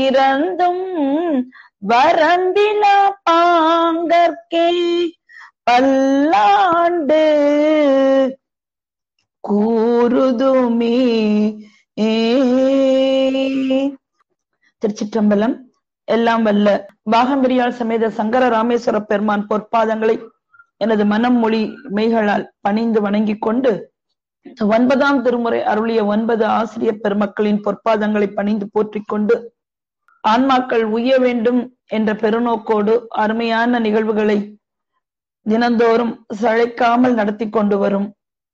இறந்தும் வரம்பில பாங்கற்கே பல்லாண்டு கூறுதுமே. திருச்சிற்றம்பலம். எல்லாம் வல்ல பாகம்பிரியாள் சமேத சங்கர ராமேஸ்வர பெருமான் பொற்பாதங்களை எனது மனம் மொழி மெய்களால் பணிந்து வணங்கிக் கொண்டு 9ஆம் திருமுறை அருளிய 9 ஆசிரியர் பெருமக்களின் பொற்பாதங்களை பணிந்து போற்றிக் கொண்டு ஆன்மாக்கள் உய்ய வேண்டும் என்ற பெருநோக்கோடு அருமையான நிகழ்வுகளை தினந்தோறும் சளைக்காமல் நடத்தி கொண்டு வரும்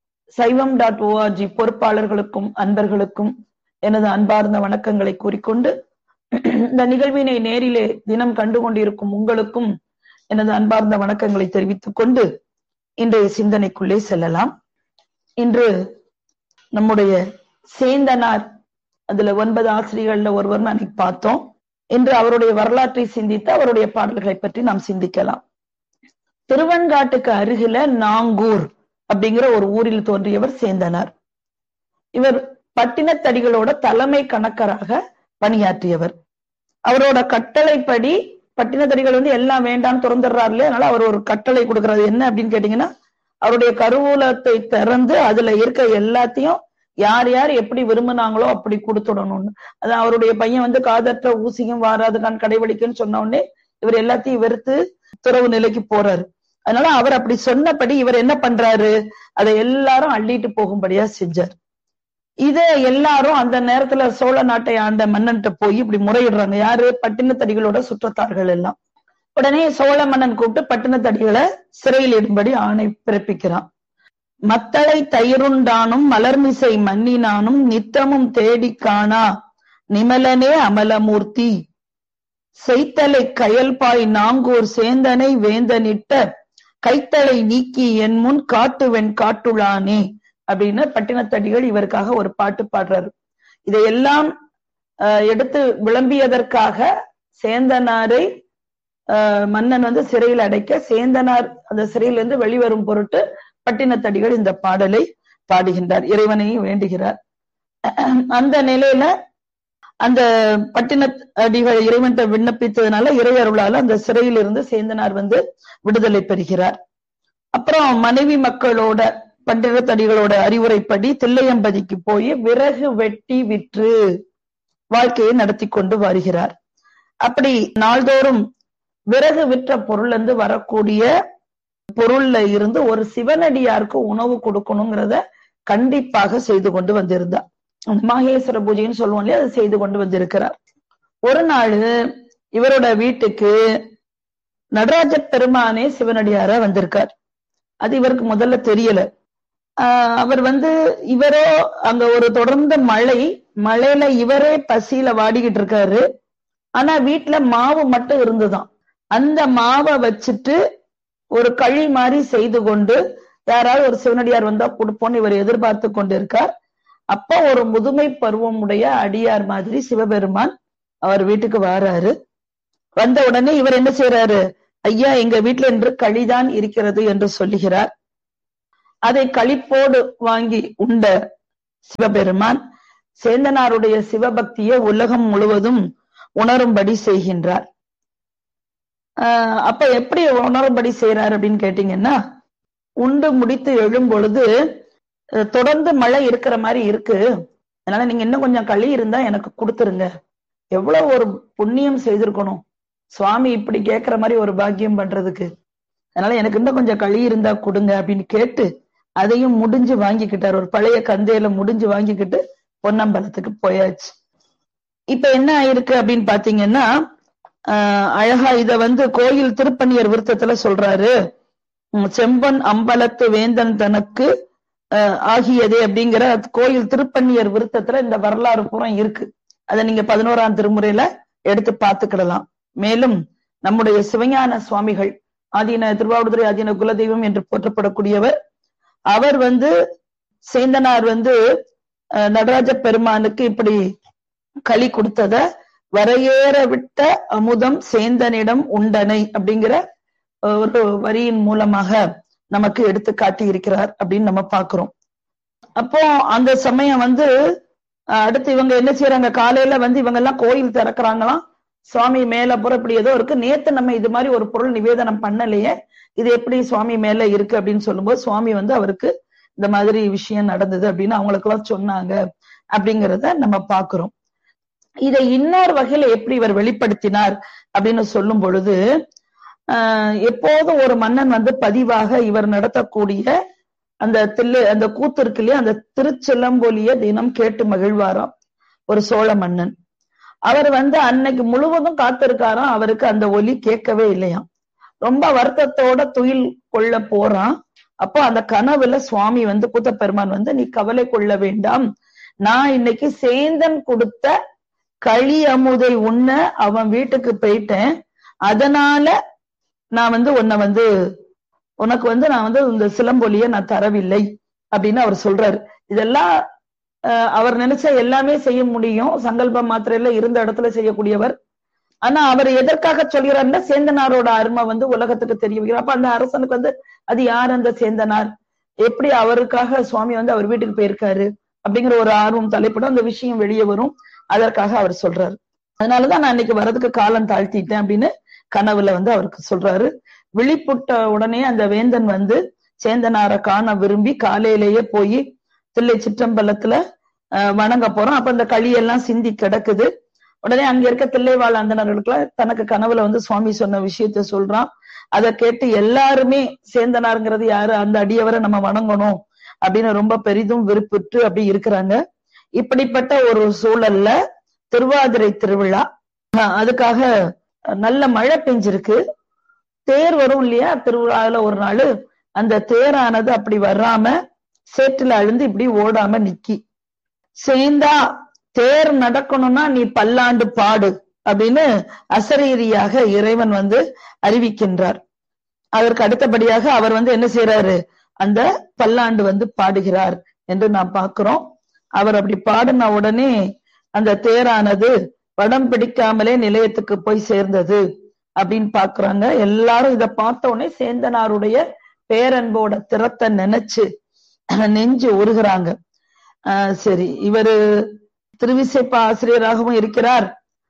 சைவம்.org பொறுப்பாளர்களுக்கும் அன்பர்களுக்கும் எனது அன்பார்ந்த வணக்கங்களை கூறிக்கொண்டு இந்த நிகழ்வினை நேரிலே தினம் கண்டு கொண்டிருக்கும் உங்களுக்கும் எனது அன்பார்ந்த வணக்கங்களை தெரிவித்துக் கொண்டு இன்றைய சிந்தனைக்குள்ளே செல்லலாம். இன்று நம்முடைய சேந்தனார், அதுல 9 ஆசிரியர்கள்ல ஒருவர் அன்னைக்கு பார்த்தோம். இன்று அவருடைய வரலாற்றை சிந்தித்து அவருடைய பாடல்களை பற்றி நாம் சிந்திக்கலாம். திருவெண்காட்டுக்கு அருகில நாங்கூர் அப்படிங்கிற ஒரு ஊரில் தோன்றியவர் சேந்தனார். இவர் பட்டினத்தடிகளோட தலைமை கணக்கராக பணியாற்றியவர். அவரோட கட்டளைப்படி பட்டினத்தடிகள் எல்லாம் வேண்டாம் திறந்துடுறாரு இல்லையா, அதனால அவர் ஒரு கட்டளை கொடுக்கறது என்ன அப்படின்னு கேட்டீங்கன்னா, அவருடைய கருவூலத்தை திறந்து அதுல இருக்க எல்லாத்தையும் யார் யார் எப்படி விரும்பினாங்களோ அப்படி கொடுத்துடணும்னு. அதான் அவருடைய பையன் காதற்ற ஊசியும் வாராதுக்கான் கடைபிடிக்குன்னு சொன்ன உடனே இவர் எல்லாத்தையும் வெறுத்து துறவு நிலைக்கு போறாரு. அதனால அவர் அப்படி சொன்னபடி இவர் என்ன பண்றாரு, அதை எல்லாரும் அள்ளிட்டு போகும்படியா செஞ்சார். இத எல்லாரும் அந்த நேரத்துல சோழ நாட்டை ஆண்ட மன்னன்ட்ட போய் இப்படி முறையிடுறாங்க. யாரு? பட்டினத்தடிகளோட சுற்றத்தார்கள் எல்லாம். உடனே சோழ மன்னன் கூப்பிட்டு பட்டினத்தடிகளை சிறையில் இடும்படி ஆணை பிறப்பிக்கிறான். மத்தளை தயிருண்டானும் மலர்மிசை மன்னினானும் நித்தமும் தேடி காணா நிமலனே அமலமூர்த்தி செய்தலை கயல்பாய் நாங்கூர் சேந்தனை வேந்தனிட்ட கைத்தலை நீக்கி என் முன் காட்டுவென் காட்டுளானே அப்படின்னு பட்டினத்தடிகள் இவருக்காக ஒரு பாட்டு பாடுறாரு. இதையெல்லாம் எடுத்து விளம்பியதற்காக சேந்தனாரை மன்னன் சிறையில் அடைக்க, சேந்தனார் அந்த சிறையிலிருந்து வெளிவரும் பொருட்டு பட்டினத்தடிகள் இந்த பாடலை பாடுகின்றார், இறைவனையும் வேண்டுகிறார். அந்த நிலையில அந்த பட்டினத்தடிகள் இறைவன்கிட்ட விண்ணப்பித்ததுனால இறையருளால அந்த சிறையிலிருந்து சேந்தனார் விடுதலை பெறுகிறார். அப்புறம் மனைவி மக்களோட பட்டினத்தடிகளோட அறிவுரைப்படி தில்லையம்பதிக்கு போய் விறகு வெட்டி விற்று வாழ்க்கையை நடத்தி கொண்டு வருகிறார். அப்படி நாள்தோறும் விறகு விற்ற பொருள் வரக்கூடிய பொருள்ல இருந்து ஒரு சிவனடியாருக்கு உணவு கொடுக்கணுங்கிறத கண்டிப்பாக செய்து கொண்டு வந்திருந்தார். மாகேஸ்வர பூஜைன்னு சொல்லுவோம் இல்லையா, அதை செய்து கொண்டு வந்திருக்கிறார். ஒரு நாள் இவரோட வீட்டுக்கு நடராஜ பெருமானே சிவனடியார வந்திருக்கார். அது இவருக்கு முதல்ல தெரியல. அவர் இவரோ அங்க ஒரு தொடர்ந்த மழையில இவரே பசியில வாடிக்கிட்டு இருக்காரு. ஆனா வீட்டுல மாவு மட்டும் இருந்துதான். அந்த மாவை வச்சுட்டு ஒரு களி மாதிரி செய்து கொண்டு யாராவது ஒரு சிவனடியார் வந்தா கொடுப்போன்னு இவர் எதிர்பார்த்து கொண்டு இருக்கார். அப்ப ஒரு முதுமை பருவம் உடைய அடியார் மாதிரி சிவபெருமான் அவர் வீட்டுக்கு வராரு. வந்த உடனே இவர் என்ன செய்யறாரு, ஐயா எங்க வீட்டுல என்று களிதான் இருக்கிறது என்று சொல்லுகிறார். அதை களிப்போடு வாங்கி உண்ட சிவபெருமான் சேந்தனாருடைய சிவபக்தியை உலகம் முழுவதும் உணரும்படி செய்கின்றார். அப்ப எப்படி உணரும்படி செய்யறாரு அப்படின்னு கேட்டீங்கன்னா, உண்டு முடித்து எழும் பொழுது தொடர்ந்து மழை இருக்கிற மாதிரி இருக்கு, அதனால நீங்க இன்னும் கொஞ்சம் களி இருந்தா எனக்கு கொடுத்துருங்க. எவ்வளவு ஒரு புண்ணியம் செய்திருக்கணும் சுவாமி இப்படி கேட்கிற மாதிரி ஒரு பாக்கியம் பண்றதுக்கு, அதனால எனக்கு இன்னும் கொஞ்சம் களி இருந்தா கொடுங்க அப்படின்னு கேட்டு அதையும் முடிஞ்சு வாங்கிக்கிட்டார். ஒரு பழைய கந்தையில முடிஞ்சு வாங்கிக்கிட்டு பொன்னம்பலத்துக்கு போயாச்சு. இப்ப என்ன ஆயிருக்கு அப்படின்னு பாத்தீங்கன்னா, அழகா இத கோயில் திருப்பணியர் விருத்தத்துல சொல்றாரு. செம்பன் அம்பலத்து வேந்தன் தனக்கு ஆகியதே அப்படிங்கிற கோயில் திருப்பணியர் விருத்தத்துல இந்த வரலாறு பூரா இருக்கு. அதை நீங்க 11ஆம் திருமுறையில எடுத்து பார்த்துக்கிடலாம். மேலும் நம்முடைய சிவஞான சுவாமிகள் ஆதீன திருவாவடுதுறை ஆதீன குலதெய்வம் என்று போற்றப்படக்கூடியவர், அவர் சேந்தனார் நடராஜ பெருமானுக்கு இப்படி களி கொடுத்தத வரையேற விட்ட அமுதம் சேந்தனிடம் உண்டனை அப்படிங்கிற ஒரு வரியின் மூலமாக நமக்கு எடுத்து காட்டி இருக்கிறார் அப்படின்னு நம்ம பாக்குறோம். அப்போ அந்த சமயம் அடுத்து இவங்க என்ன செய்யறாங்க, காலையில வந்து இவங்க எல்லாம் கோயில் திறக்கிறாங்களாம். சுவாமி மேல புறம் இப்படி ஏதோ இருக்கு, நேத்து நம்ம இது மாதிரி ஒரு பொருள் நிவேதனம் பண்ணலையே, இது எப்படி சுவாமி மேல இருக்கு அப்படின்னு சொல்லும்போது சுவாமி வந்து அவருக்கு இந்த மாதிரி விஷயம் நடந்தது அப்படின்னு அவங்களுக்கு எல்லாம் சொன்னாங்க அப்படிங்கிறத நம்ம பாக்குறோம். இதை இன்னொரு வகையில எப்படி இவர் வெளிப்படுத்தினார் அப்படின்னு சொல்லும் பொழுது, எப்போதும் ஒரு மன்னன் வந்து பதிவாக இவர் நடத்தக்கூடிய அந்த கூத்து இருக்கு இல்லையா, அந்த திருச்சிலம்பொலிய தினம் கேட்டு மகிழ்வாராம் ஒரு சோழ மன்னன். அவர் வந்து அன்னைக்கு முழுவதும் காத்திருக்காராம், அவருக்கு அந்த ஒலி கேட்கவே இல்லையாம். ரொம்ப வருத்தத்தோட துயில் கொள்ள போறான். அப்போ அந்த கனவுல சுவாமி வந்து கூத்தப்பெருமான் வந்து, நீ கவலை கொள்ள வேண்டாம், நான் இன்னைக்கு சேந்தன் கொடுத்த களி அமுதை உண்ண அவன் வீட்டுக்கு போயிட்டேன், அதனால நான் வந்து உனக்கு வந்து நான் வந்து இந்த சிலம்பொலிய நான் தரவில்லை அப்படின்னு அவர் சொல்றாரு. இதெல்லாம் அவர் நினைச்சா எல்லாமே செய்ய முடியும், சங்கல்ப மாத்திரையில இருந்த இடத்துல செய்யக்கூடியவர். ஆனா அவர் எதற்காக சொல்கிறாருன்னா, சேந்தனாரோட அருமை வந்து உலகத்துக்கு தெரிய வைக்கிறார். அப்ப அந்த அரசனுக்கு வந்து அது யார் அந்த சேந்தனார், எப்படி அவருக்காக சுவாமி வந்து அவர் வீட்டுக்கு போயிருக்காரு அப்படிங்கிற ஒரு ஆர்வம் தலைப்படும், அந்த விஷயம் வெளியே வரும், அதற்காக அவர் சொல்றாரு. அதனாலதான் நான் இன்னைக்கு வரதுக்கு காலம் தாழ்த்திட்டேன் அப்படின்னு கனவுல வந்து அவருக்கு சொல்றாரு. விழிப்புட்ட உடனே அந்த வேந்தன் வந்து சேந்தனாரை காண விரும்பி காலையிலேயே போய் தில்லை சிற்றம்பலத்துல வணங்க போறோம். அப்ப அந்த களியெல்லாம் சிந்தி கிடக்குது. உடனே அங்க இருக்க தில்லைவாழ் அந்தணர்களுக்குலாம் தனக்கு கனவுல வந்து சுவாமி சொன்ன விஷயத்த சொல்றான். அதை கேட்டு எல்லாருமே சேந்தனாருங்கிறது யாரு, அந்த அடியவரை நம்ம வணங்கணும் அப்படின்னு ரொம்ப பெரிதும் விருப்பிட்டு அப்படி இருக்கிறாங்க. இப்படிப்பட்ட ஒரு சூழல்ல திருவாதிரை திருவிழா, அதுக்காக நல்ல மழை பெஞ்சிருக்கு, தேர் வரும் இல்லையா திருவிழால ஒரு நாள், அந்த தேரானது அப்படி வராம சேற்றுல அழுந்து இப்படி ஓடாம நிக்கி, சேந்தா தேர் நடக்கணும்னா நீ பல்லாண்டு பாடு அப்படின்னு அசரீரியாக இறைவன் வந்து அறிவிக்கின்றார். அதற்கு அடுத்தபடியாக அவர் வந்து என்ன செய்யறாரு, அந்த பல்லாண்டு வந்து பாடுகிறார் என்று நாம் பார்க்கிறோம். அவர் அப்படி பாடின உடனே அந்த தேரானது படம் பிடிக்காமலே நிலையத்துக்கு போய் சேர்ந்தது அப்படின்னு பாக்குறாங்க. எல்லாரும் இத பார்த்த உடனே சேந்தனாருடைய பேரன்போட திறத்தை நினைச்சு நெஞ்சு உருகிறாங்க. சரி, இவரு திருவிசைப்பா ஆசிரியராகவும் இருக்கிறார்,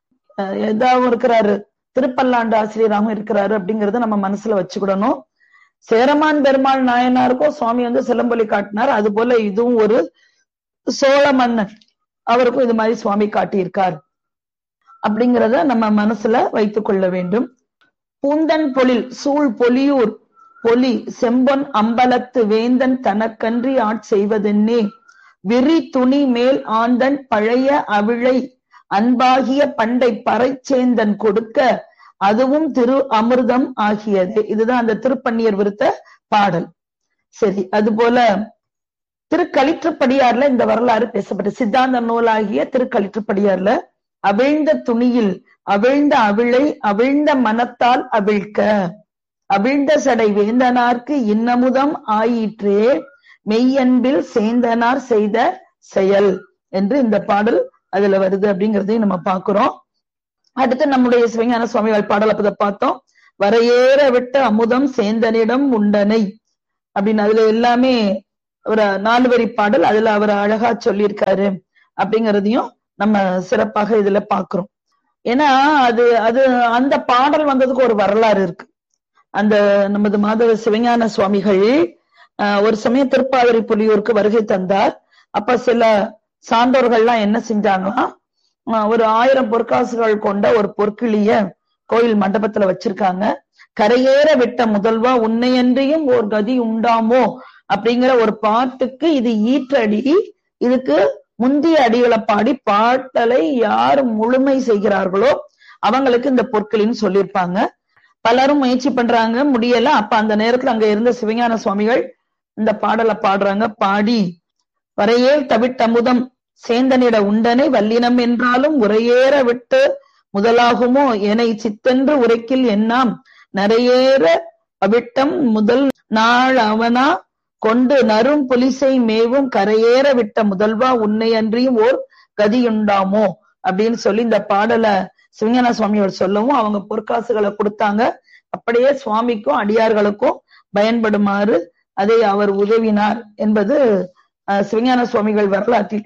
எதாவும் இருக்கிறாரு, திருப்பல்லாண்டு ஆசிரியராகவும் இருக்கிறாரு அப்படிங்கறத நம்ம மனசுல வச்சுக்கிடணும். சேரமான் பெருமாள் நாயனாருக்கும் சுவாமி வந்து சிலம்பொலி காட்டினார், அது போல இதுவும் ஒரு சோழ மன்னன், அவருக்கும் இது மாதிரி சுவாமி காட்டியிருக்கார் அப்படிங்கிறத நம்ம மனசுல வைத்துக் கொள்ள வேண்டும். பூந்தன் பொழில் சூழ் பொலியூர் பொலி செம்பொன் அம்பலத்து வேந்தன் தனக்கன்றி ஆட்செய்வதென்னே, விரி துணி மேல் ஆந்தன் பழைய அவிழை அன்பாகிய பண்டை பறைச்சேந்தன் கொடுக்க அதுவும் திரு அமிர்தம் ஆகியது. இதுதான் அந்த திருப்பன்னியர் விருத்த பாடல். சரி, அது போல திருக்களிற்றுப்படியார்ல இந்த வரலாறு பேசப்பட்ட சித்தாந்த நூலாகிய திருக்களிற்றுப்படியார்ல அவிழ்ந்த துணியில் அவிழ்ந்த அவிழை அவிழ்ந்த மனத்தால் அவிழ்க்க அவிழ்ந்த சடை வேந்தனார்க்கு இன்னமுதம் ஆயிற்றே மெய்யன்பில் சேந்தனார் செய்த செயல் என்று இந்த பாடல் அதுல வருது அப்படிங்கறதையும் நம்ம பார்க்கிறோம். அடுத்து நம்முடைய சிவஞான சுவாமிகள் பாடல் அப்பத பார்த்தோம். வரையேற விட்ட அமுதம் சேந்தனிடம் உண்டனை அப்படின்னு அதுல எல்லாமே ஒரு 4 வரி பாடல், அதுல அவர் அழகா சொல்லியிருக்காரு அப்படிங்கறதையும் நம்ம சிறப்பாக இதுல பாக்குறோம். ஏன்னா அது அது அந்த பாடல் வந்ததுக்கு ஒரு வரலாறு இருக்கு. அந்த நமது மாதவ சிவஞான சுவாமிகள் ஒரு சமயம் திருப்பாதிரை புலியூருக்கு வருகை தந்தார். அப்ப சில சான்றோர்கள்லாம் என்ன செஞ்சாங்களாம், ஒரு 1000 பொற்காசுகள் கொண்ட ஒரு பொற்கிளிய கோயில் மண்டபத்துல வச்சிருக்காங்க. கரையேற விட்ட முதல்வா உன்னையன்றியும் ஓர் கதி உண்டாமோ அப்படிங்கிற ஒரு பாட்டுக்கு இது ஈற்றடி. இதுக்கு முந்திய அடிகளை பாடி பாட்டலை யார் முழுமை செய்கிறார்களோ அவங்களுக்கு இந்த பொற்களின்னு சொல்லியிருப்பாங்க. பலரும் முயற்சி பண்றாங்க, முடியல. அப்ப அந்த நேரத்துல அங்க இருந்த சிவஞான சுவாமிகள் இந்த பாடலை பாடுறாங்க. பாடி வரையேல் தவிட்டமுதம் சேந்தனிட உண்டனை வல்லினம் என்றாலும் உரையேற விட்டு முதலாகுமோ எனை சித்தென்று உரைக்கில் எண்ணாம் நரையேற அவிட்டம் முதல் நாள் அவனா கொண்டு நரும் புலிசை மேவும் கரையேற விட்ட முதல்வா உன்னை அன்றியும் ஓர் கதியுண்டாமோ அப்படின்னு சொல்லி இந்த பாடலை சிவஞான சுவாமியோட சொல்லவும் அவங்க பொற்காசுகளை கொடுத்தாங்க. அப்படியே சுவாமிக்கும் அடியார்களுக்கும் பயன்படுமாறு அதை அவர் உதவினார் என்பது சிவஞான சுவாமிகள் வரலாற்றிலே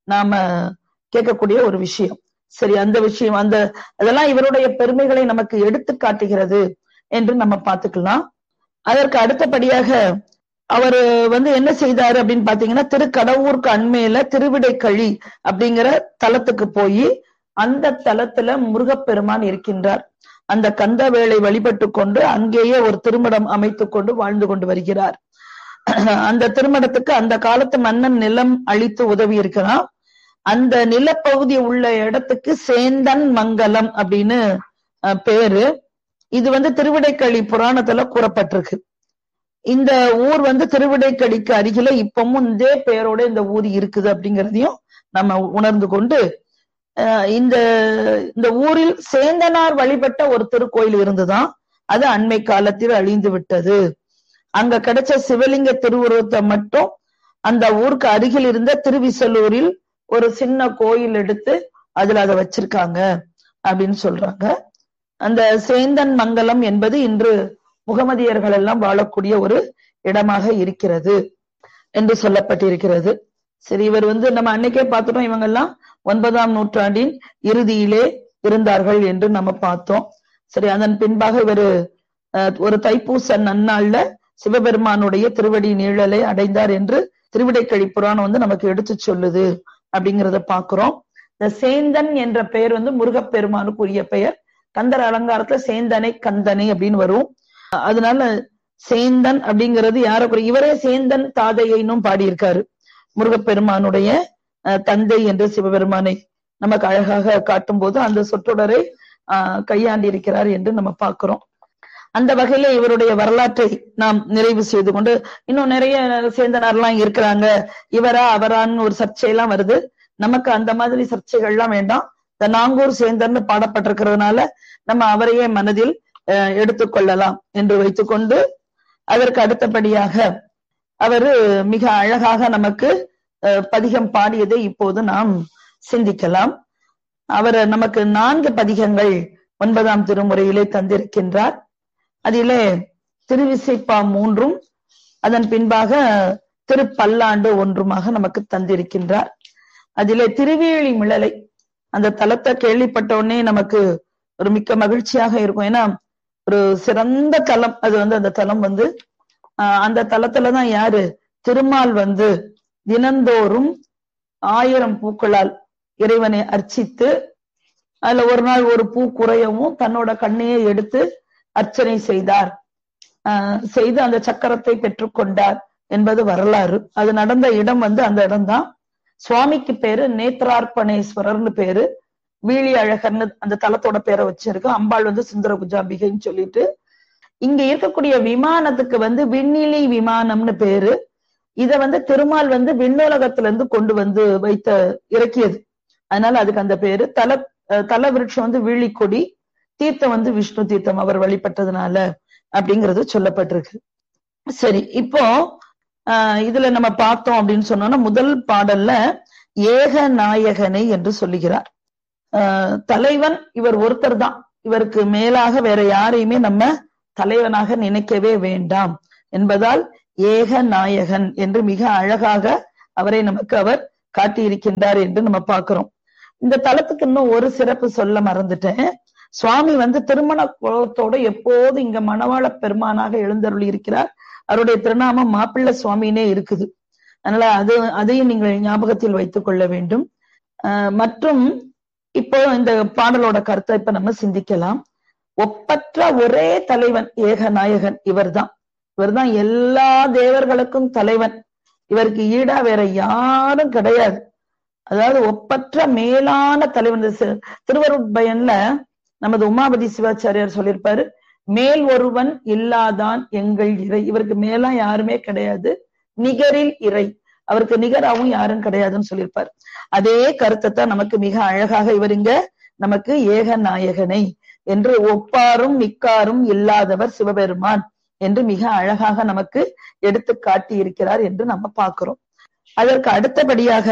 நாம கேட்கக்கூடிய ஒரு விஷயம். சரி, அந்த விஷயம் அதெல்லாம் இவருடைய பெருமைகளை நமக்கு எடுத்து காட்டுகிறது என்று நம்ம பார்த்துக்கலாம். அதற்கு அடுத்தபடியாக அவரு என்ன செய்தாரு அப்படின்னு பாத்தீங்கன்னா, திருக்கடவூருக்கு அண்மையில திருவிடைக்கழி அப்படிங்கிற தலத்துக்கு போய் அந்த தலத்துல முருகப்பெருமான் இருக்கின்றார். அந்த கந்தவேளை வழிபட்டு கொண்டு அங்கேயே ஒரு திருமடம் அமைத்துக் கொண்டு வாழ்ந்து கொண்டு வருகிறார். அந்த திருமடத்துக்கு அந்த காலத்து மன்னன் நிலம் அளித்து உதவி இருக்கிறான். அந்த நிலப்பகுதி உள்ள இடத்துக்கு சேந்தன் மங்கலம் அப்படின்னு பேரு. இது திருவிடைக்கழி புராணத்துல கூறப்பட்டிருக்கு. இந்த ஊர் திருவிடைக்கழிக்கு அருகில இப்பவும் இதே பெயரோட இந்த ஊர் இருக்குது அப்படிங்கிறதையும் நம்ம உணர்ந்து கொண்டு, இந்த ஊரில் சேந்தனார் வழிபட்ட ஒரு திருக்கோயில் இருந்துதான். அது அண்மை காலத்தில் அழிந்து விட்டது. அங்க கிடைச்ச சிவலிங்க திருவுருவத்தை மட்டும் அந்த ஊருக்கு அருகில் இருந்த திருவிசலூரில் ஒரு சின்ன கோயில் எடுத்து அதுல அதை வச்சிருக்காங்க அப்படின்னு சொல்றாங்க. அந்த சேந்தன் மங்கலம் என்பது இன்று முகமதியர்கள் எல்லாம் வாழக்கூடிய ஒரு இடமாக இருக்கிறது என்று சொல்லப்பட்டிருக்கிறது. சரி, இவர் நம்ம அன்னைக்கே பார்த்துட்டோம், இவங்க எல்லாம் 9ஆம் நூற்றாண்டின் இறுதியிலே இருந்தார்கள் என்று நம்ம பார்த்தோம். சரி, அதன் பின்பாக இவர் ஒரு தைப்பூச நன்னாள்ல சிவபெருமானுடைய திருவடி நீழலை அடைந்தார் என்று திருவிடைக்கழி புராணம் நமக்கு எடுத்து சொல்லுது அப்படிங்கிறத பாக்குறோம். இந்த சேந்தன் என்ற பெயர் முருகப்பெருமானுக்குரிய பெயர். கந்தர் அலங்காரத்துல சேந்தனை கந்தனை அப்படின்னு வரும். அதனால சேந்தன் அப்படிங்கிறது யாருக்குரிய, இவரே சேந்தன் தாதையைன்னும் பாடியிருக்காரு. முருகப்பெருமானுடைய தந்தை என்று சிவபெருமானை நமக்கு அழகாக காட்டும் போது அந்த சொற்றொடரை கையாண்டி இருக்கிறார் என்று நம்ம பார்க்கிறோம். அந்த வகையில இவருடைய வரலாற்றை நாம் நிறைவு செய்து கொண்டு, இன்னும் நிறைய சேந்தனார்லாம் இருக்கிறாங்க, இவரா அவரான்னு ஒரு சர்ச்சையெல்லாம் வருது. நமக்கு அந்த மாதிரி சர்ச்சைகள்லாம் வேண்டாம். இந்த நாங்கூர் சேந்தர்னு பாடப்பட்டிருக்கிறதுனால நம்ம அவரையே மனதில் எடுத்துக்கொள்ளலாம் என்று வைத்துக்கொண்டு, அதற்கு அடுத்தபடியாக அவரு மிக அழகாக நமக்கு பதிகம் பாடியதை இப்போது நாம் சிந்திக்கலாம். அவர் நமக்கு 4 பதிகங்கள் 9ஆம் திருமுறையிலே தந்திருக்கின்றார். அதிலே திருவிசைப்பா 3 அதன் பின்பாக திருப்பல்லாண்டு 1 நமக்கு தந்திருக்கின்றார். அதிலே திருவேலி மிளலை அந்த தலத்தை கேள்விப்பட்ட உடனே நமக்கு ஒரு மிக்க மகிழ்ச்சியாக இருக்கும். ஏன்னா ஒரு சிறந்த தலம் அது. அந்த தலம் அந்த தலத்துலதான் யாரு திருமால் தினந்தோறும் 1000 பூக்களால் இறைவனை அர்ச்சித்து, அதுல ஒரு நாள் ஒரு பூ குறையவும் தன்னோட கண்ணையை எடுத்து அர்ச்சனை செய்தார். செய்து அந்த சக்கரத்தை பெற்றுக்கொண்டார் என்பது வரலாறு. அது நடந்த இடம் அந்த இடம்தான். சுவாமிக்கு பேரு நேத்ரார்ப்பணேஸ்வரர்னு பேரு. வீழி அழகர்னு அந்த தலத்தோட பேரை வச்சிருக்கு. அம்பாள் சுந்தர குஜாம்பிகைன்னு சொல்லிட்டு. இங்க இருக்கக்கூடிய விமானத்துக்கு விண்ணிலி விமானம்னு பேரு. இத திருமால் விண்ணுலகத்துல இருந்து கொண்டு வைத்த இறக்கியது. அதனால அதுக்கு அந்த பேரு. தல விருட்சம் வீழிக்கொடி, தீர்த்தம் விஷ்ணு தீர்த்தம் அவர் வழிபட்டதுனால அப்படிங்கிறது சொல்லப்பட்டிருக்கு. சரி, இப்போ இதுல நம்ம பார்த்தோம் அப்படின்னு சொன்னோம்னா, முதல் பாடல்ல ஏக நாயகனை என்று சொல்லுகிறார். தலைவன் இவர் ஒருத்தர் தான். இவருக்கு மேலாக வேற யாரையுமே நம்ம தலைவனாக நினைக்கவே வேண்டாம் என்பதால் ஏக நாயகன் என்று மிக அழகாக அவரை நமக்கு அவர் காட்டியிருக்கின்றார் என்று நம்ம பார்க்கிறோம். இந்த தலத்துக்கு இன்னும் ஒரு சிறப்பு சொல்ல மறந்துட்டேன். சுவாமி திருமண குலத்தோட எப்போது இங்க மணவாள பெருமானாக எழுந்தருளி இருக்கிறார். அவருடைய திருநாமம் மாப்பிள்ளை சுவாமினே இருக்குது. அதனால அதையும் நீங்கள் ஞாபகத்தில் வைத்துக் கொள்ள வேண்டும். மற்றும் இப்போ இந்த பாடலோட கருத்தை இப்ப நம்ம சிந்திக்கலாம். ஒப்பற்ற ஒரே தலைவன் ஏகநாயகன் இவர்தான். இவர்தான் எல்லா தேவர்களுக்கும் தலைவன். இவருக்கு ஈடா வேற யாரும் கிடையாது. அதாவது ஒப்பற்ற மேலான தலைவன். திருவருட்பயன்ல நமது உமாபதி சிவாச்சாரியார் சொல்லியிருப்பாரு, மேல் ஒருவன் இல்லாதான் எங்கள் இறை. இவருக்கு மேலா யாருமே கிடையாது, நிகரில் இறை, அவருக்கு நிகராவும் யாரும் கிடையாதுன்னு சொல்லியிருப்பாரு. அதே கருத்தை தான் நமக்கு மிக அழகாக இவர் இங்க நமக்கு ஏக நாயகனை என்று ஒப்பாரும் மிக்காரும் இல்லாதவர் சிவபெருமான் என்று மிக அழகாக நமக்கு எடுத்து காட்டி இருக்கிறார் என்று நம்ம பார்க்கிறோம். அதற்கு அடுத்தபடியாக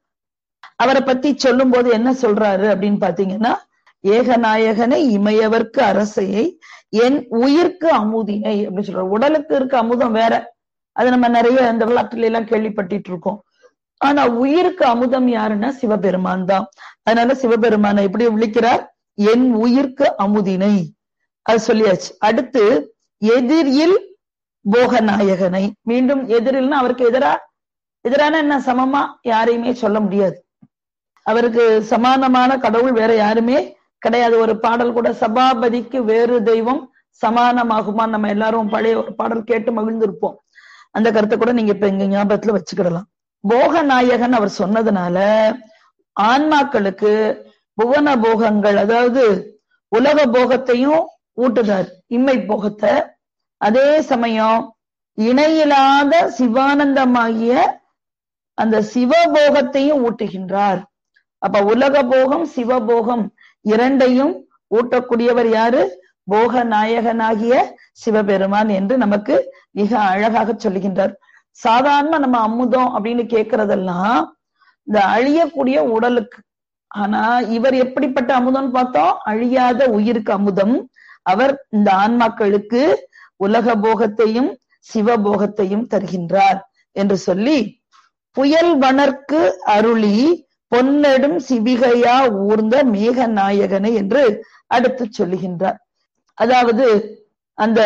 அவரை பத்தி சொல்லும் போது என்ன சொல்றாரு அப்படின்னு பாத்தீங்கன்னா, ஏகநாயகனை இமையவர்க்கு அரசையை என் உயிர்க்கு அமுதினை அப்படின்னு சொல்றாரு. உடலுக்கு இருக்க அமுதம் வேற, அது நம்ம நிறைய இந்த விளையாட்டுல எல்லாம் கேள்விப்பட்டிட்டு இருக்கோம். ஆனா உயிருக்கு அமுதம் யாருன்னா சிவபெருமான் தான். அதனால சிவபெருமானை எப்படி விழிக்கிறார்? என் உயிர்க்கு அமுதினை, அது சொல்லியாச்சு. அடுத்து எதிரில் போகநாயகனை, மீண்டும் எதிரில்னா அவருக்கு எதிரான என்ன, சமமா யாரையுமே சொல்ல முடியாது. அவருக்கு சமானமான கடவுள் வேற யாருமே கிடையாது. ஒரு பாடல் கூட, சபாபதிக்கு வேறு தெய்வம் சமானமாகுமா, நம்ம எல்லாரும் பழைய ஒரு பாடல் கேட்டு மகிழ்ந்திருப்போம். அந்த கருத்தை கூட நீங்க இப்ப எங்க ஞாபகத்துல வச்சுக்கிடலாம். போகநாயகன் அவர் சொன்னதுனால ஆன்மாக்களுக்கு புவன போகங்கள், அதாவது உலக போகத்தையும் ஊட்டுதார், இம்மை போகத்தை. அதே சமயம் இணையில்லாத சிவானந்தமாகிய அந்த சிவபோகத்தையும் ஊட்டுகின்றார். அப்ப உலக போகம் சிவபோகம் இரண்டையும் ஊட்டக்கூடியவர் யாரு? போக நாயகனாகிய சிவபெருமான் என்று நமக்கு மிக அழகாக சொல்லுகின்றார். சாதாரண நம்ம அமுதம் அப்படின்னு கேட்கறதெல்லாம் இந்த அழியக்கூடிய உடலுக்கு. ஆனா இவர் எப்படிப்பட்ட அமுதம்னு பார்த்தோம்? அழியாத உயிருக்கு அமுதம். அவர் இந்த ஆன்மாக்களுக்கு உலக போகத்தையும் சிவபோகத்தையும் தருகின்றார் என்று சொல்லி, புயல் வனர்க்கு அருளி பொன்னெடும் சிவிகையா ஊர்ந்த மேக நாயகனை என்று அடுத்து சொல்லுகின்றார். அதாவது அந்த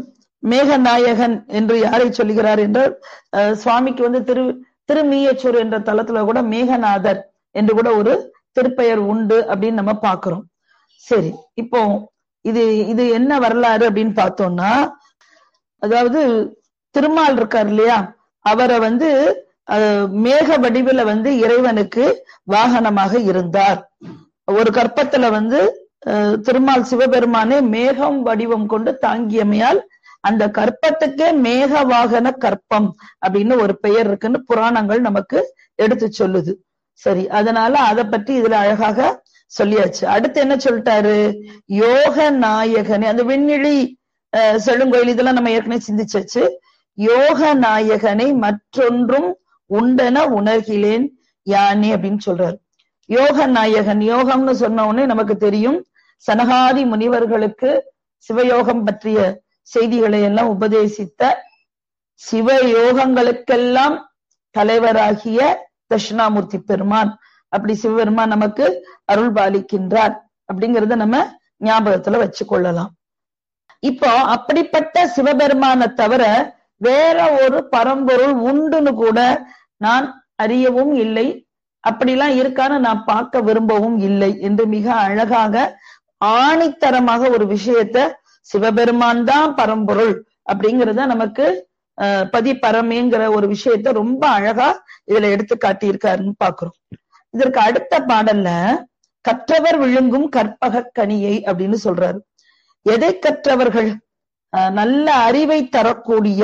மேகநாயகன் என்று யாரை சொல்லுகிறார் என்றால், சுவாமிக்கு வந்து திருமீயச்சூர் என்ற தலத்துல கூட மேகநாதர் என்று கூட ஒரு திருப்பெயர் உண்டு அப்படின்னு நம்ம பாக்குறோம். சரி, இப்போ இது என்ன வரலாறு அப்படின்னு பார்த்தோம்னா, அதாவது திருமால் இருக்கார் இல்லையா, அவரை வந்து மேக வடிவில வந்து இறைவனுக்கு வாகனமாக இருந்தார். ஒரு கற்பத்துல வந்து திருமால் சிவபெருமானே மேகம் வடிவம் கொண்டு தாங்கியமையால் அந்த கற்பத்துக்கே மேக வாகன கற்பம் அப்படின்னு ஒரு பெயர் இருக்குன்னு புராணங்கள் நமக்கு எடுத்து சொல்லுது. சரி, அதனால அதை பற்றி இதுல அழகாக சொல்லியாச்சு. அடுத்து என்ன சொல்லிட்டாரு? யோக நாயகனே, அந்த விண்ணிழி செழுங்கோயில் இதெல்லாம் நம்ம ஏற்கனவே சிந்திச்சாச்சு. யோக நாயகனை மற்றொன்றும் உண்டென உணர்கிலேன் யானே அப்படின்னு சொல்றாரு. யோக நாயகன், யோகம்னு சொன்ன உடனே நமக்கு தெரியும், சனகாதி முனிவர்களுக்கு சிவயோகம் பற்றிய செய்திகளை எல்லாம் உபதேசித்த, சிவயோகங்களுக்கெல்லாம் தலைவராகிய தட்சிணாமூர்த்தி பெருமான். அப்படி சிவபெருமான் நமக்கு அருள் பாலிக்கின்றார் அப்படிங்கறத நம்ம ஞாபகத்துல வச்சு கொள்ளலாம். இப்போ அப்படிப்பட்ட சிவபெருமானை தவிர வேற ஒரு பரம்பொருள் உண்டுன்னு கூட நான் அறியவும் இல்லை, அப்படிலாம் இருக்கான்னு நான் பார்க்க விரும்பவும் இல்லை என்று மிக அழகாக ஆணித்தரமாக ஒரு விஷயத்த, சிவபெருமான் தான் பரம்பொருள் அப்படிங்கிறத நமக்கு பதிபரமேங்கிற ஒரு விஷயத்த ரொம்ப அழகா இதுல எடுத்து காட்டியிருக்காருன்னு பாக்குறோம். இதற்கு அடுத்த பாடல்ல கற்றவர் விழுங்கும் கற்பக கனியை அப்படின்னு சொல்றாரு. எதை கற்றவர்கள்? நல்ல அறிவை தரக்கூடிய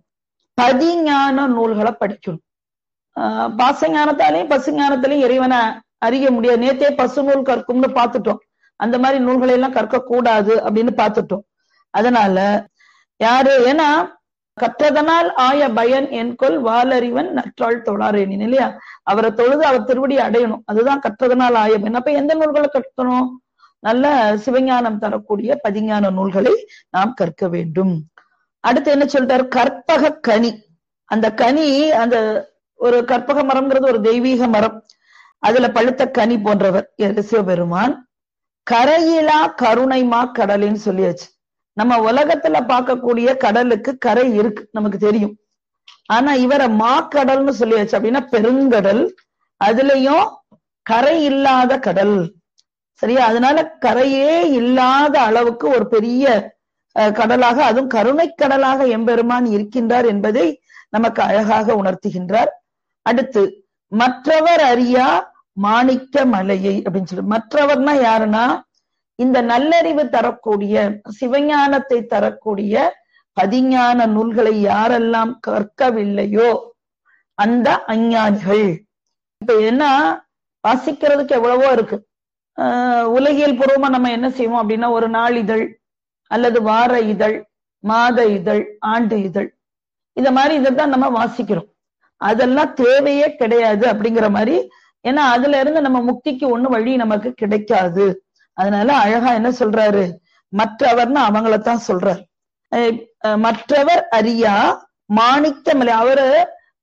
பதிஞான நூல்களை படிக்கணும். பாசஞானத்தாலையும் பசுஞானத்திலையும் இறைவனை அறிய முடியாது. நேத்தே பசு நூல் கற்கும்னு பார்த்துட்டோம். அந்த மாதிரி நூல்களை எல்லாம் கற்க கூடாது அப்படின்னு பார்த்துட்டோம். அதனால யாரு, ஏன்னா கற்றதனால் ஆய பயன் என்கொள் வாலறிவன் நற்றாள் தொழாரேனின் இல்லையா, அவரை தொழுது அவர் திருவடி அடையணும், அதுதான் கற்றதனால் ஆய பயன். அப்ப எந்த நூல்களை கற்கணும்? நல்ல சிவஞானம் தரக்கூடிய பதிஞான நூல்களை நாம் கற்க வேண்டும். அடுத்து என்ன சொல்லிட்டாரு? கற்பக கனி. அந்த கனி, அந்த ஒரு கற்பக மரம்ங்கிறது ஒரு தெய்வீக மரம், அதுல பழுத்த கனி போன்றவர் சிவபெருமான். கரையிலா கருணைமா கடலின்னு சொல்லியாச்சு. நம்ம உலகத்துல பார்க்கக்கூடிய கடலுக்கு கரை இருக்கு, நமக்கு தெரியும். ஆனா இவரை மாக்கடல்னு சொல்லியாச்சு. அப்படின்னா பெருங்கடல், அதுலயும் கரை இல்லாத கடல். சரியா? அதனால கரையே இல்லாத அளவுக்கு ஒரு பெரிய கடலாக, அதுவும் கருணை கடலாக எம்பெருமான் இருக்கின்றார் என்பதை நமக்கு அழகாக உணர்த்துகின்றார். அடுத்து மற்றவர் அறியா மாணிக்க மலையை அப்படின்னு சொல்லி, மற்றவர்னா யாருன்னா இந்த நல்லறிவு தரக்கூடிய சிவஞானத்தை தரக்கூடிய பதிஞான நூல்களை யாரெல்லாம் கற்கவில்லையோ அந்த அஞ்ஞானிகள். இப்ப என்ன, வாசிக்கிறதுக்கு எவ்வளவோ இருக்கு. உலகியல் பூர்வமா நம்ம என்ன செய்வோம் அப்படின்னா, ஒரு நாளிதழ் அல்லது வார இதழ், மாத இதழ், ஆண்டு இதழ், இந்த மாதிரி இதைத்தான் நம்ம வாசிக்கிறோம். அதெல்லாம் தேவையே கிடையாது அப்படிங்கிற மாதிரி. ஏன்னா அதுல இருந்து நம்ம முக்திக்கு ஒண்ணு வழி நமக்கு கிடைக்காது. அதனால அழகா என்ன சொல்றாரு? மற்றவர்னு அவங்களத்தான் சொல்றாரு. மற்றவர் அறியா மாணிக்க மலை, அவரு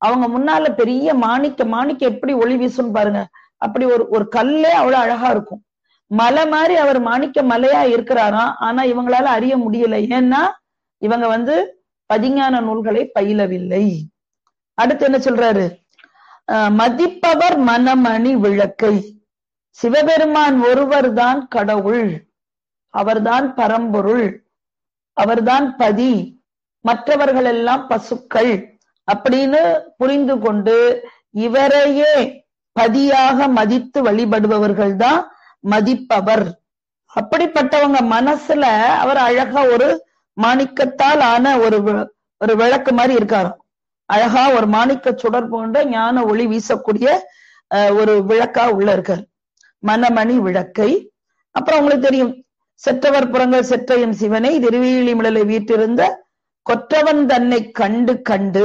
அவங்க முன்னால பெரிய மாணிக்க எப்படி ஒளி வீசும் பாருங்க. அப்படி ஒரு கல்லே அவ்வளவு அழகா இருக்கும். மலை மாதிரி அவர் மாணிக்க மலையா இருக்கிறாராம். ஆனா இவங்களால அறிய முடியல. ஏன்னா இவங்க பதிஞான நூல்களை பயிலவில்லை. அடுத்து என்ன சொல்றாரு? மதிப்பவர் மனமணி விளக்கை. சிவபெருமான் ஒருவர் தான் கடவுள், அவர்தான் பரம்பொருள், அவர்தான் பதி, மற்றவர்கள் எல்லாம் பசுக்கள் அப்படின்னு புரிந்து கொண்டு இவரையே பதியாக மதித்து வழிபடுபவர்கள் தான் மதிப்பவர். அப்படிப்பட்டவங்க மனசுல அவர் அழகா ஒரு மாணிக்கத்தால் ஆன ஒரு விளக்கு மாதிரி இருக்காராம். அழகா ஒரு மாணிக்க சுடர் போன்ற ஞான ஒளி வீசக்கூடிய ஒரு விளக்கா உள்ள இருக்கார். மனமணி விளக்கை. அப்புறம் உங்களுக்கு தெரியும், செற்றவர் புறங்கள் செற்றையும் சிவனை திருவேலிமிழலை வீட்டிருந்த கொற்றவன் தன்னை கண்டு கண்டு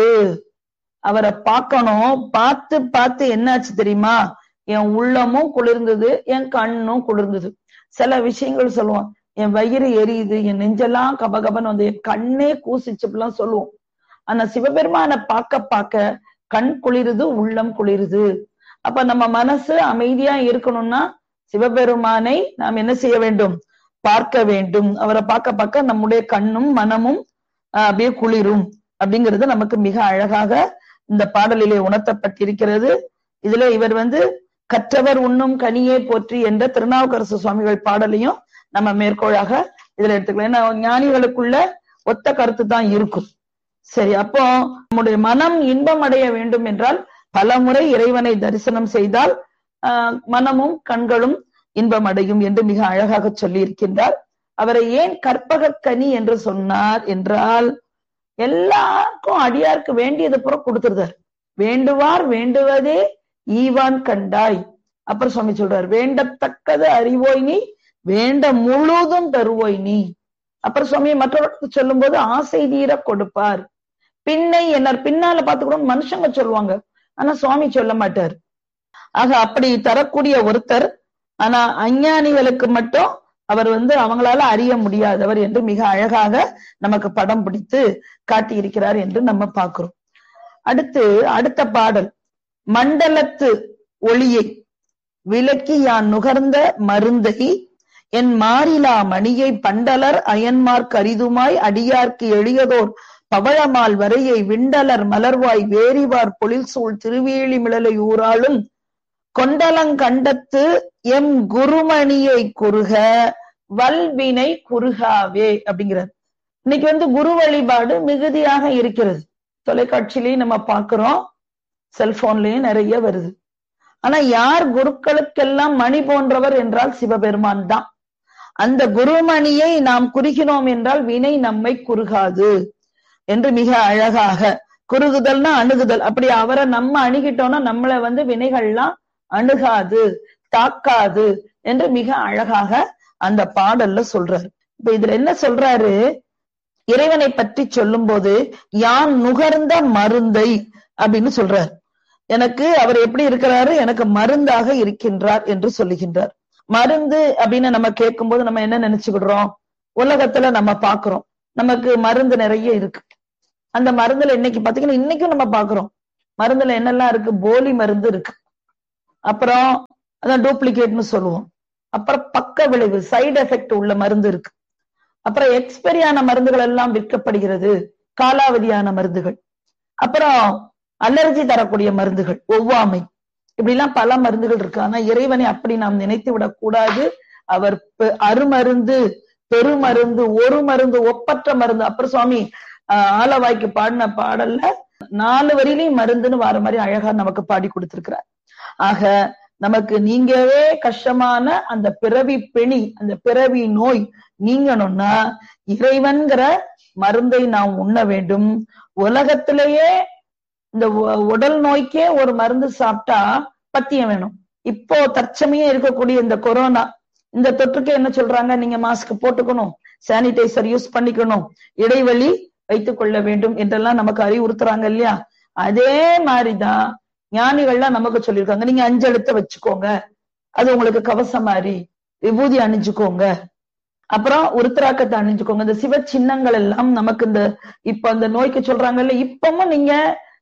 அவரை பார்க்கணும். பார்த்து பார்த்து என்னாச்சு தெரியுமா? என் உள்ளமும் குளிர்ந்தது, என் கண்ணும் குளிர்ந்தது. சில விஷயங்கள் சொல்லுவோம், என் வயிறு எரியுது, என் நெஞ்செல்லாம் கபகபன்னு என் கண்ணே கூசிச்சுலாம் சொல்லுவோம். ஆனா சிவபெருமானை பார்க்க பார்க்க கண் குளிருது, உள்ளம் குளிருது. அப்ப நம்ம மனசு அமைதியா இருக்கணும்னா சிவபெருமானை நாம் என்ன செய்ய வேண்டும்? பார்க்க வேண்டும். அவரை பார்க்க பார்க்க நம்முடைய கண்ணும் மனமும் அப்படியே குளிரும். அப்படிங்கிறது நமக்கு மிக அழகாக இந்த பாடலிலே உணர்த்தப்பட்டிருக்கிறது. இதுல இவர் கற்றவர் உண்ணும் கனியே போற்றி என்ற திருநாவுக்கரசு சுவாமிகள் பாடலையும் நம்ம மேற்கோளாக இதுல எடுத்துக்கலாம். ஏன்னா ஞானிகளுக்குள்ள ஒத்த கருத்து தான் இருக்கும். சரி, அப்போ நம்முடைய மனம் இன்பம் அடைய வேண்டும் என்றால் பல முறை இறைவனை தரிசனம் செய்தால் மனமும் கண்களும் இன்பம் அடையும் என்று மிக அழகாக சொல்லி இருக்கின்றார். அவரை ஏன் கற்பக கனி என்று சொன்னார் என்றால், எல்லாருக்கும் அடியாருக்கு வேண்டியது புற கொடுத்துருந்தார். வேண்டுவார் வேண்டுவதே ஈவான் கண்டாய். அப்புறம் சுவாமி சொல்றார், வேண்டத்தக்கது அறிவோய் நீ, வேண்ட முழுதும் தருவோய் நீ. அப்புறம் சுவாமி மற்றவர்களுக்கு சொல்லும் போது ஆசை தீர கொடுப்பார். பின்னை என்னார், பின்னால பார்த்துக்கணும் மனுஷங்க சொல்லுவாங்க, ஆனா சுவாமி சொல்ல மாட்டார். ஆக அப்படி தரக்கூடிய ஒருத்தர். ஆனா அஞ்ஞானிகளுக்கு மட்டும் அவர் அவங்களால அறிய முடியாதவர் என்று மிக அழகாக நமக்கு படம் பிடித்து காட்டியிருக்கிறார் என்று நம்ம பார்க்கிறோம். அடுத்த பாடல், மண்டலத்து ஒளியை விலக்கி யான் நுகர்ந்த மருந்தை என் மாறிலா மணியை பண்டலர் அயன்மார்க் அரிதுமாய் அடியார்க்கு எளியதோர் பவழமால் வரையை விண்டலர் மலர்வாய் வேரிவார் பொழில் சூழ் திருவேலிமிழலை ஊராளும் கொண்டலங்கண்டத்து எம் குருமணியை குறுக வல்வினை குறுகாவே அப்படிங்கிறார். இன்னைக்கு குரு வழிபாடு மிகுதியாக இருக்கிறது. தொலைக்காட்சியிலையும் நம்ம பார்க்கிறோம், செல்போன்லயும் நிறைய வருது. ஆனா யார் குருக்களுக்கெல்லாம் மணி போன்றவர் என்றால் சிவபெருமான் தான். அந்த குருமணியை நாம் குறுகினோம் என்றால் வினை நம்மை குறுகாது என்று மிக அழகாக, குறுகுதல்னா அணுகுதல், அப்படி அவரை நம்ம அணுகிட்டோம்னா நம்மளை வினைகள்லாம் அணுகாது, தாக்காது என்று மிக அழகாக அந்த பாடல்ல சொல்றாரு. இப்ப இதுல என்ன சொல்றாரு? இறைவனை பற்றி சொல்லும் போது யான் நுகர்ந்த மருந்தை அப்படின்னு சொல்றார். எனக்கு அவர் எப்படி இருக்கிறாரு? எனக்கு மருந்தாக இருக்கின்றார் என்று சொல்லுகின்றார். மருந்து அப்படின்னு நம்ம கேட்கும் போது நம்ம என்ன நினைச்சுக்கிடுறோம்? உலகத்துல நம்ம பாக்குறோம், நமக்கு மருந்து நிறைய இருக்கு. அந்த மருந்துல இன்னைக்கு பாத்தீங்கன்னா, இன்னைக்கும் நம்ம பாக்குறோம் மருந்துல என்னெல்லாம் இருக்கு? போலி மருந்து இருக்கு, அப்புறம் அதான் டூப்ளிகேட்னு சொல்லுவோம், அப்புறம் பக்க விளைவு சைடு எஃபெக்ட் உள்ள மருந்து இருக்கு, அப்புறம் எக்ஸ்பெரியான மருந்துகள் எல்லாம் விற்கப்படுகிறது, காலாவதியான மருந்துகள், அப்புறம் அலர்ஜி தரக்கூடிய மருந்துகள், ஒவ்வாமை, இப்படி எல்லாம் பல மருந்துகள் இருக்கு. ஆனா இறைவனை அப்படி நாம் நினைத்து விடக் கூடாது. அவர் அருமருந்து, பெருமருந்து, ஒரு மருந்து, ஒப்பற்ற மருந்து. அப்புறம் சுவாமி ஆலவாய்க்கு பாடின பாடல்ல 4 வரியிலையும் மருந்துன்னு வர மாதிரி அழகா நமக்கு பாடி கொடுத்திருக்கிறார். ஆக நமக்கு நீங்கவே கஷ்டமான அந்த பிறவி பிணி, அந்த பிறவி நோய் நீங்கணும்னா இறைவன்கிற மருந்தை நாம் உண்ண வேண்டும். உலகத்திலேயே இந்த உடல் நோய்க்கே ஒரு மருந்து சாப்பிட்டா பத்தியம் வேணும். இப்போ தற்சமயம் இருக்கக்கூடிய இந்த கொரோனா, இந்த தொற்றுக்கு என்ன சொல்றாங்க? நீங்க மாஸ்க் போட்டுக்கணும், சானிடைசர் யூஸ் பண்ணிக்கணும், இடைவெளி வைத்துக் கொள்ள வேண்டும் என்றெல்லாம் நமக்கு அறிவுறுத்துறாங்க இல்லையா? அதே மாதிரிதான் ஞானிகள்லாம் நமக்கு சொல்லியிருக்காங்க. நீங்க 5 எழுத்த வச்சுக்கோங்க, அது உங்களுக்கு கவசம் மாதிரி, விபூதி அணிஞ்சுக்கோங்க, அப்புறம் உருத்திராக்கத்தை அணிஞ்சுக்கோங்க. இந்த சிவ சின்னங்கள் எல்லாம் நமக்கு இந்த இப்ப அந்த நோய்க்கு சொல்றாங்கல்ல, இப்பவும் நீங்க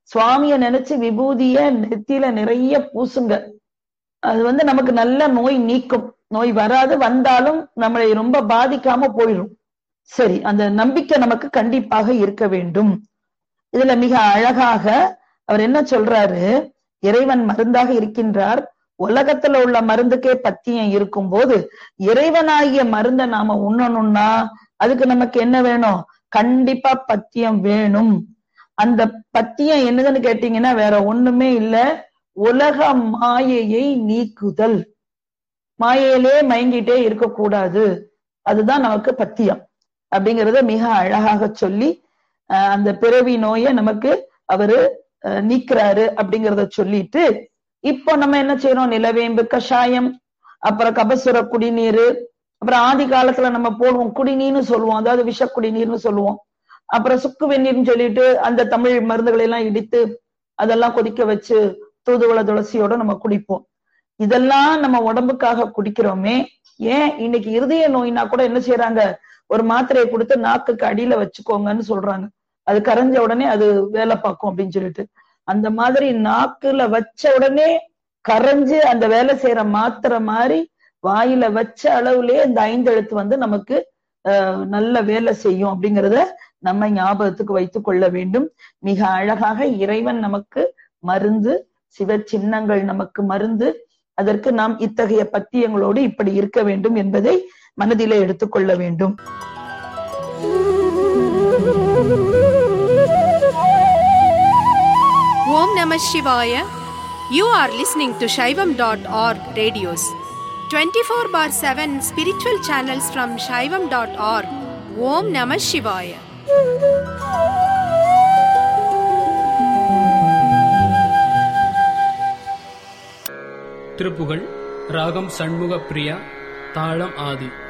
சுவாமிய நினைச்சு விபூதிய நெத்தியில நிறைய பூசுங்க. அது நமக்கு நல்ல நோய் நீக்கும். நோய் வராது, வந்தாலும் நம்மளை ரொம்ப பாதிக்காம போயிடும். சரி, அந்த நம்பிக்கை நமக்கு கண்டிப்பாக இருக்க வேண்டும். இதுல மிக அழகாக அவர் என்ன சொல்றாரு, இறைவன் மருந்தாக இருக்கின்றார். உலகத்துல உள்ள மருந்துக்கே பத்தியம் இருக்கும் போது இறைவனாகிய மருந்தை நாம உண்ணணும்னா அதுக்கு நமக்கு என்ன வேணும்? கண்டிப்பா பத்தியம் வேணும். அந்த பத்தியம் என்னதுன்னு கேட்டீங்கன்னா வேற ஒண்ணுமே இல்ல, உலக மாயையை நீக்குதல். மாயையிலே மயங்கிட்டே இருக்கக்கூடாது, அதுதான் நமக்கு பத்தியம் அப்படிங்கறத மிக அழகாக சொல்லி அந்த பிறவி நோயை நமக்கு அவரு நீக்கிறாரு அப்படிங்கறத சொல்லிட்டு, இப்போ நம்ம என்ன செய்யறோம்? நிலவேம்பு கஷாயம், அப்புறம் கபசுர குடிநீர், அப்புறம் ஆதி காலத்துல நம்ம போடுவோம் குடிநீர்னு சொல்லுவோம், அதாவது விஷ குடிநீர்னு சொல்லுவோம். அப்புறம் சுக்கு வெந்நீர்னு சொல்லிட்டு அந்த தமிழ் மருந்துகளை எல்லாம் இடித்து அதெல்லாம் கொதிக்க வச்சு தூதுவள துளசியோட நம்ம குடிப்போம். இதெல்லாம் நம்ம உடம்புக்காக குடிக்கிறோமே, ஏன் இன்னைக்கு இருதய நோய்னா கூட என்ன செய்யறாங்க? ஒரு மாத்திரையை கொடுத்து நாக்குக்கு அடியில வச்சுக்கோங்கன்னு சொல்றாங்க. அது கரைஞ்ச உடனே அது வேலை பார்க்கும் அப்படின்னு சொல்லிட்டு, அந்த மாதிரி நாக்குல வச்ச உடனே கரைஞ்சு அந்த வேலை செய்யற மாத்திரை மாதிரி வாயில வச்ச அளவுலயே இந்த 5 எழுத்து நமக்கு நல்ல வேலை செய்யும் அப்படிங்கிறத நம்ம ஞாபகத்துக்கு வைத்துக் கொள்ள வேண்டும். மிக அழகாக இறைவன் நமக்கு மருந்து, சிவ சின்னங்கள் நமக்கு மருந்து. அதற்கு நாம் இத்தகைய பத்தியங்களோடு இப்படி இருக்க வேண்டும் என்பதை மனதிலே எடுத்துக்கொள்ள வேண்டும். Om Namah Shivaya. You are listening to Shaivam.org radios. 24/7 spiritual channels from Shaivam.org. Om Namah Shivaya. Thiruppugazh. ராகம் சண்முக பிரியா, தாளம் ஆதி.